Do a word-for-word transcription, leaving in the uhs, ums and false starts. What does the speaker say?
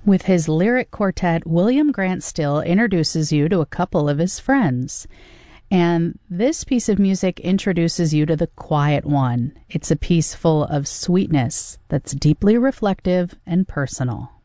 With his lyric quartet, William Grant Still introduces you to a couple of his friends. And this piece of music introduces you to the quiet one. It's a piece full of sweetness that's deeply reflective and personal.